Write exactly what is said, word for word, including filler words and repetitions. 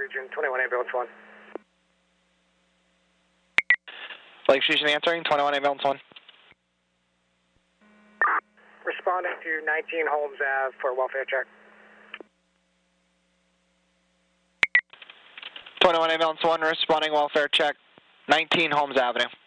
Region, twenty-one ambulance one. Lakes Region answering, twenty-one ambulance one. Responding to nineteen Holmes Ave for welfare check. twenty-one ambulance one, responding welfare check, nineteen Holmes Avenue.